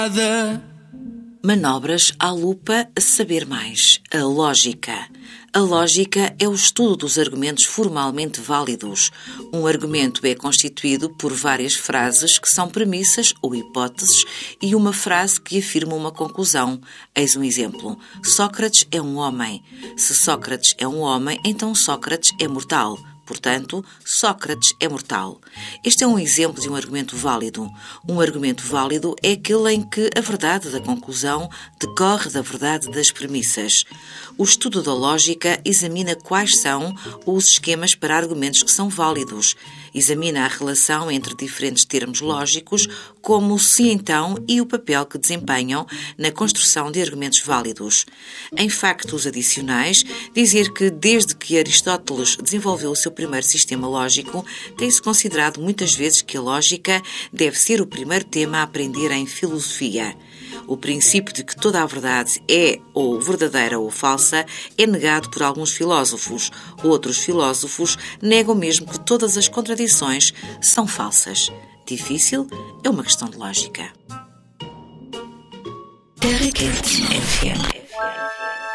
Manobras à lupa a saber mais. A lógica. A lógica é o estudo dos argumentos formalmente válidos. Um argumento é constituído por várias frases que são premissas ou hipóteses e uma frase que afirma uma conclusão. Eis um exemplo. Sócrates é um homem. Se Sócrates é um homem, então Sócrates é mortal. Portanto, Sócrates é mortal. Este é um exemplo de um argumento válido. Um argumento válido é aquele em que a verdade da conclusão decorre da verdade das premissas. O estudo da lógica examina quais são os esquemas para argumentos que são válidos. Examina a relação entre diferentes termos lógicos, como o se então e o papel que desempenham na construção de argumentos válidos. Em factos adicionais, dizer que desde que Aristóteles desenvolveu o seu primeiro sistema lógico, tem-se considerado muitas vezes que a lógica deve ser o primeiro tema a aprender em filosofia. O princípio de que toda a verdade é ou verdadeira ou falsa é negado por alguns filósofos. Outros filósofos negam mesmo que todas as contradições são falsas. Difícil? É uma questão de lógica. Terra Quente FM.